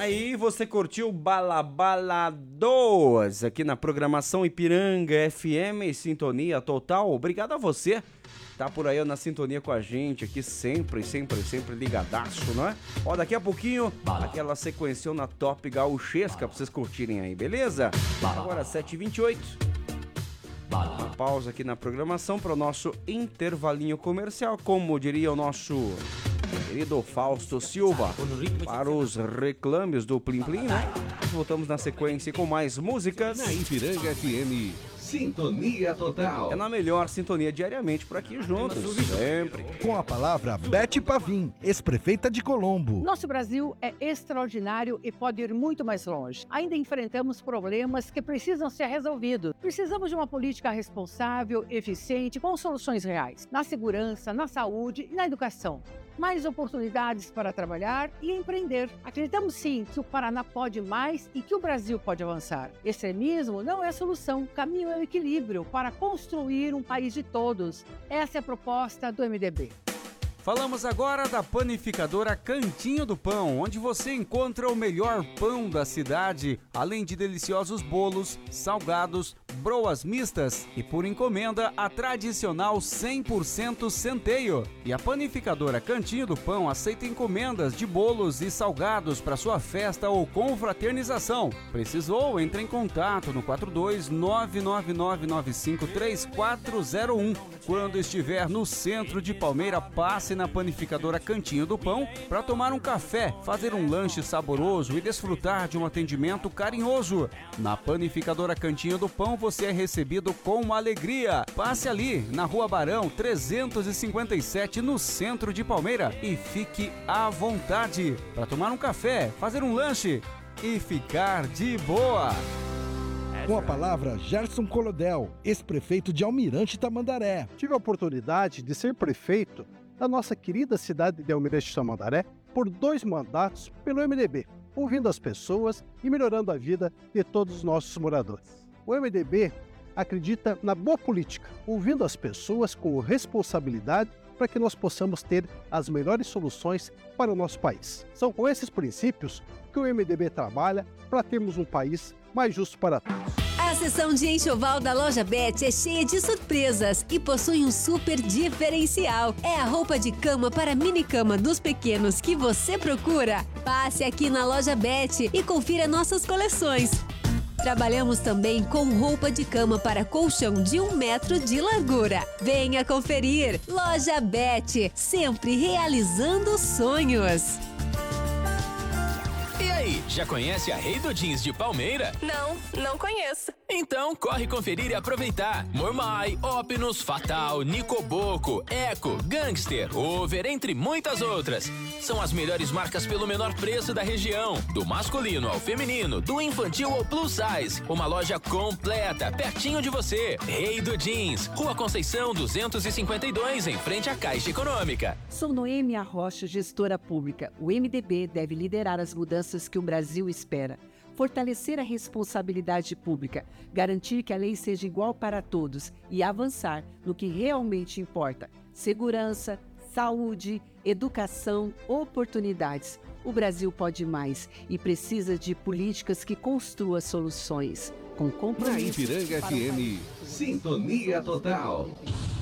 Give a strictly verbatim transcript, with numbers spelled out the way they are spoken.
Aí você curtiu Balabaladoas aqui na programação Ipiranga F M, Sintonia Total. Obrigado a você, tá por aí na sintonia com a gente aqui sempre, sempre, sempre ligadaço, não é? Ó, daqui a pouquinho, aquela sequenciona top gauchesca pra vocês curtirem aí, beleza? Agora sete e vinte e oito. Uma pausa aqui na programação para o nosso intervalinho comercial, como diria o nosso querido Fausto Silva, para os reclames do Plim Plim, né? Nós voltamos na sequência com mais músicas. Na Ipiranga F M, Sintonia Total. É na melhor sintonia diariamente por aqui juntos, sempre. Com a palavra Bete Pavim, ex-prefeita de Colombo. Nosso Brasil é extraordinário e pode ir muito mais longe. Ainda enfrentamos problemas que precisam ser resolvidos. Precisamos de uma política responsável, eficiente, com soluções reais. Na segurança, na saúde e na educação. Mais oportunidades para trabalhar e empreender. Acreditamos sim que o Paraná pode mais e que o Brasil pode avançar. Extremismo não é a solução, o caminho é o equilíbrio para construir um país de todos. Essa é a proposta do M D B. Falamos agora da panificadora Cantinho do Pão, onde você encontra o melhor pão da cidade, além de deliciosos bolos, salgados, broas mistas e, por encomenda, a tradicional cem por cento centeio. E a panificadora Cantinho do Pão aceita encomendas de bolos e salgados para sua festa ou confraternização. Precisou? Entre em contato no quatro dois nove nove nove nove cinco três quatro zero um. Quando estiver no centro de Palmeira, passe na panificadora Cantinho do Pão para tomar um café, fazer um lanche saboroso e desfrutar de um atendimento carinhoso. Na panificadora Cantinho do Pão você é recebido com uma alegria. Passe ali na Rua Barão trezentos e cinquenta e sete, no centro de Palmeira, e fique à vontade para tomar um café, fazer um lanche e ficar de boa. Com a palavra, Gerson Colodel, ex-prefeito de Almirante Tamandaré. Tive a oportunidade de ser prefeito da nossa querida cidade de Almirante Tamandaré por dois mandatos pelo M D B, ouvindo as pessoas e melhorando a vida de todos os nossos moradores. O M D B acredita na boa política, ouvindo as pessoas com responsabilidade para que nós possamos ter as melhores soluções para o nosso país. São com esses princípios que o M D B trabalha para termos um país mais justo para todos. A seção de enxoval da Loja Bet é cheia de surpresas e possui um super diferencial. É a roupa de cama para minicama dos pequenos que você procura. Passe aqui na Loja Bet e confira nossas coleções. Trabalhamos também com roupa de cama para colchão de um metro de largura. Venha conferir. Loja Bet, sempre realizando sonhos. E aí, já conhece a Rei do Jeans de Palmeira? Não, não conheço. Então corre conferir e aproveitar. Mormai, Opinus, Fatal, Nicoboco, Eco, Gangster, Over, entre muitas outras. São as melhores marcas pelo menor preço da região. Do masculino ao feminino, do infantil ao plus size. Uma loja completa, pertinho de você. Rei do Jeans, Rua Conceição duzentos e cinquenta e dois, em frente à Caixa Econômica. Sou Noêmia Rocha, gestora pública. O M D B deve liderar as mudanças que o Brasil espera. Fortalecer a responsabilidade pública, garantir que a lei seja igual para todos e avançar no que realmente importa: segurança, saúde, educação, oportunidades. O Brasil pode mais e precisa de políticas que construam soluções com compromisso. Na Ipiranga F M, Sintonia Total.